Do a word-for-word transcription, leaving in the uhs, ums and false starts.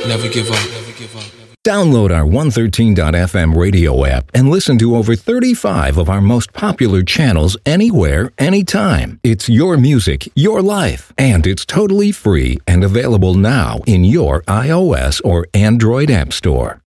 never give up, never give up. Download our one thirteen dot f m radio app and listen to over thirty-five of our most popular channels anywhere, anytime. It's your music, your life, and it's totally free and available now in your iOS or Android app store.